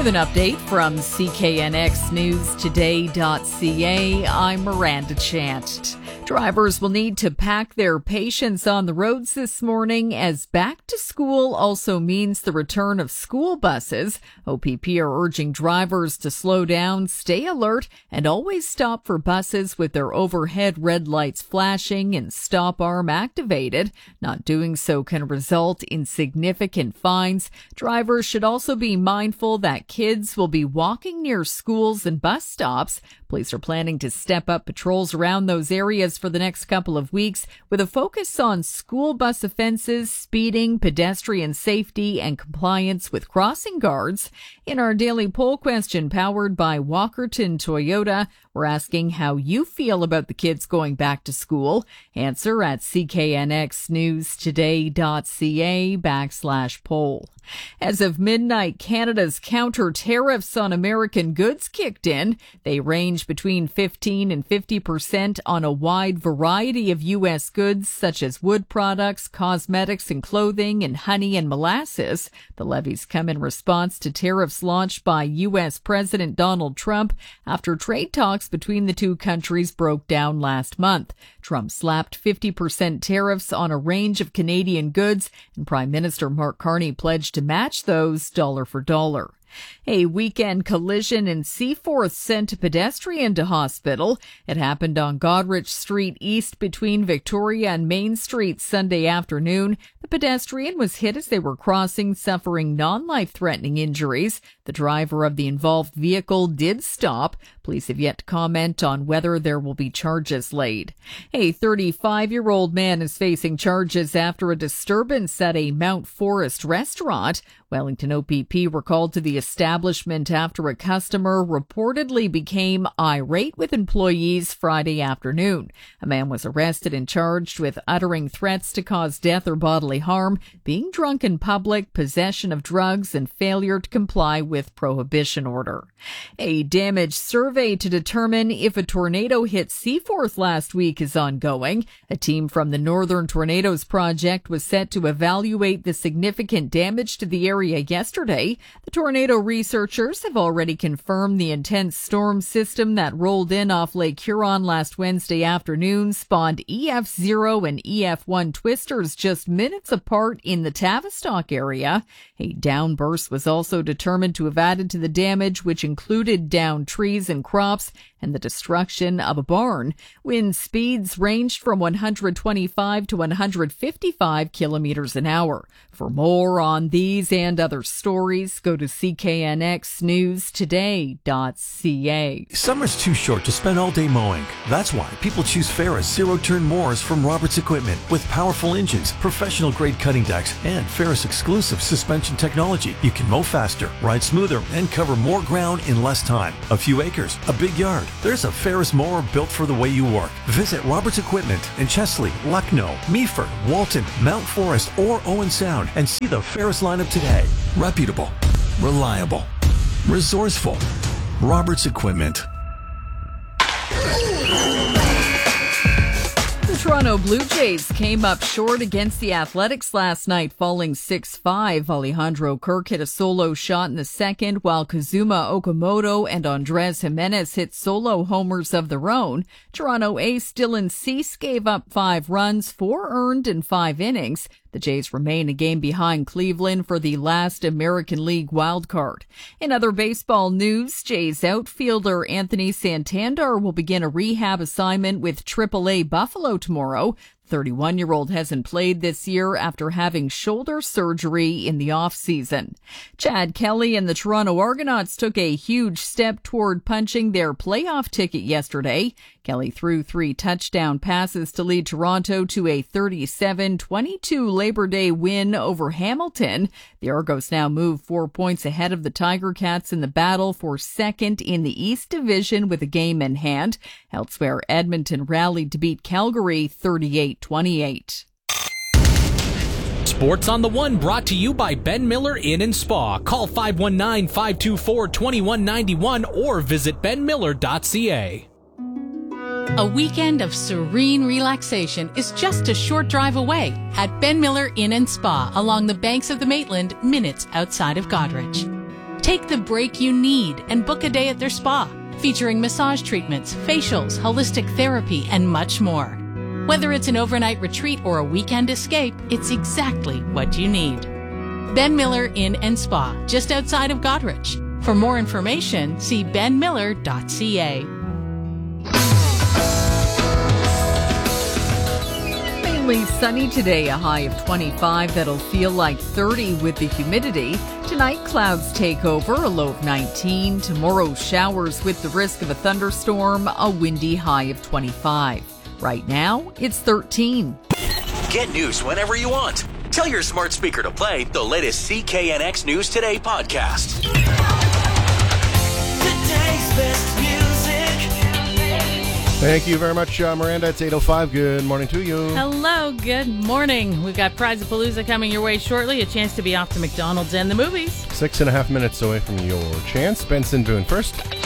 With an update from CKNXNewsToday.ca, I'm Miranda Chant. Drivers will need to pack their patience on the roads this morning as back to school also means the return of school buses. OPP are urging drivers to slow down, stay alert, and always stop for buses with their overhead red lights flashing and stop arm activated. Not doing so can result in significant fines. Drivers should also be mindful that kids will be walking near schools and bus stops. Police are planning to step up patrols around those areas for the next couple of weeks with a focus on school bus offenses, speeding, pedestrian safety, and compliance with crossing guards. In our daily poll question powered by Walkerton Toyota, we're asking how you feel about the kids going back to school. Answer at cknxnewstoday.ca/poll. As of midnight, Canada's counter tariffs on American goods kicked in. They range between 15 and 50% on a wide variety of U.S. goods such as wood products, cosmetics and clothing, and honey and molasses. The levies come in response to tariffs launched by U.S. President Donald Trump after trade talks between the two countries broke down last month. Trump slapped 50% tariffs on a range of Canadian goods, and Prime Minister Mark Carney pledged to match those dollar for dollar. A weekend collision in Seaforth sent a pedestrian to hospital. It happened on Goderich Street East between Victoria and Main Street Sunday afternoon. The pedestrian was hit as they were crossing, suffering non-life-threatening injuries. The driver of the involved vehicle did stop. Police have yet to comment on whether there will be charges laid. A 35-year-old man is facing charges after a disturbance at a Mount Forest restaurant. Wellington OPP were called to the establishment after a customer reportedly became irate with employees Friday afternoon. A man was arrested and charged with uttering threats to cause death or bodily harm, being drunk in public, possession of drugs, and failure to comply with prohibition order. A damage survey to determine if a tornado hit Seaforth last week is ongoing. A team from the Northern Tornadoes Project was set to evaluate the significant damage to the area yesterday. The tornado researchers have already confirmed the intense storm system that rolled in off Lake Huron last Wednesday afternoon spawned EF0 and EF1 twisters just minutes apart in the Tavistock area. A downburst was also determined to have added to the damage, which included downed trees and crops and the destruction of a barn. Wind speeds ranged from 125 to 155 kilometers an hour. For more on these and other stories, go to cknxnewstoday.ca. Summer's too short to spend all day mowing. That's why people choose Ferris zero-turn mowers from Roberts Equipment. With powerful engines, professional-grade cutting decks, and Ferris exclusive suspension technology, you can mow faster, ride smoother, and cover more ground in less time. A few acres, a big yard. There's a Ferris mower built for the way you work. Visit Roberts Equipment in Chesley, Lucknow, Meaford, Walton, Mount Forest, or Owen Sound and see the Ferris lineup today. Reputable, reliable, resourceful. Roberts Equipment. The Toronto Blue Jays came up short against the Athletics last night, falling 6-5. Alejandro Kirk hit a solo shot in the second, while Kazuma Okamoto and Andres Jimenez hit solo homers of their own. Toronto ace Dylan Cease gave up 5 runs, 4 earned in 5 innings. The Jays remain a game behind Cleveland for the last American League wildcard. In other baseball news, Jays outfielder Anthony Santander will begin a rehab assignment with AAA Buffalo tomorrow. 31-year-old hasn't played this year after having shoulder surgery in the offseason. Chad Kelly and the Toronto Argonauts took a huge step toward punching their playoff ticket yesterday. Kelly threw 3 touchdown passes to lead Toronto to a 37-22 Labor Day win over Hamilton. The Argos now move 4 points ahead of the Tiger Cats in the battle for second in the East Division with a game in hand. Elsewhere, Edmonton rallied to beat Calgary 38-28. Sports on the One brought to you by Ben Miller Inn and Spa. Call 519-524-2191 or visit benmiller.ca. A weekend of serene relaxation is just a short drive away at Ben Miller Inn and Spa along the banks of the Maitland, minutes outside of Goderich. Take the break you need and book a day at their spa, featuring massage treatments, facials, holistic therapy, and much more. Whether it's an overnight retreat or a weekend escape, it's exactly what you need. Ben Miller Inn and Spa, just outside of Goderich. For more information, see benmiller.ca. Mainly sunny today, a high of 25 that'll feel like 30 with the humidity. Tonight, clouds take over, a low of 19. Tomorrow, showers with the risk of a thunderstorm, a windy high of 25. Right now, it's 13. Get news whenever you want. Tell your smart speaker to play the latest CKNX News Today podcast. Today's best music. Thank you very much, Miranda. It's 8:05. Good morning to you. Hello, good morning. We've got Prize-a-Palooza coming your way shortly. A chance to be off to McDonald's and the movies. 6.5 minutes away from your chance. Benson Boone first.